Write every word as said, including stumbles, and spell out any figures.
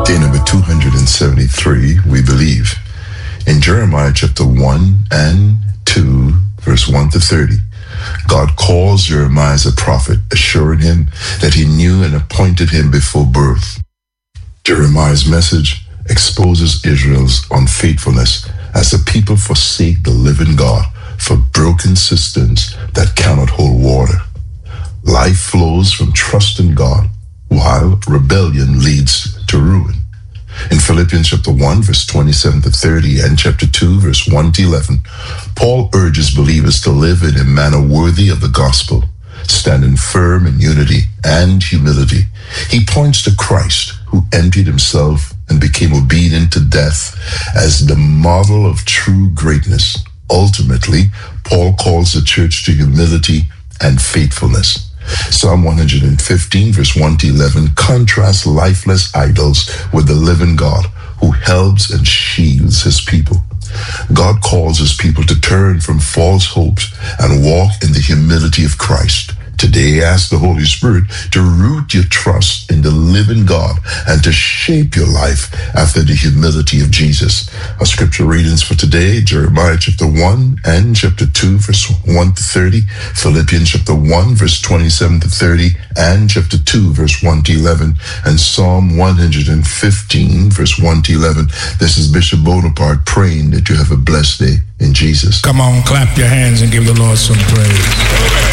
Day number two hundred seventy-three, we believe. In Jeremiah chapter one and two, verse one to thirty, God calls Jeremiah as a prophet, assuring him that he knew and appointed him before birth. Jeremiah's message exposes Israel's unfaithfulness as the people forsake the living God for broken cisterns that cannot hold water. Life flows from trust in God, while rebellion leads to ruin. In Philippians chapter one, verse twenty-seven to thirty, and chapter two, verse one to eleven, Paul urges believers to live in a manner worthy of the gospel, standing firm in unity and humility. He points to Christ, who emptied himself and became obedient to death, as the model of true greatness. Ultimately, Paul calls the church to humility and faithfulness. Psalm one hundred fifteen, verse one to eleven, contrasts lifeless idols with the living God who helps and shields his people. God calls his people to turn from false hopes and walk in the humility of Christ. Today, ask the Holy Spirit to root your trust in the living God and to shape your life after the humility of Jesus. Our scripture readings for today, Jeremiah chapter one and chapter two, verse one to thirty, Philippians chapter one, verse twenty-seven to thirty, and chapter two, verse one to eleven, and Psalm one hundred fifteen, verse one to eleven. This is Bishop Bonaparte praying that you have a blessed day in Jesus. Come on, clap your hands and give the Lord some praise.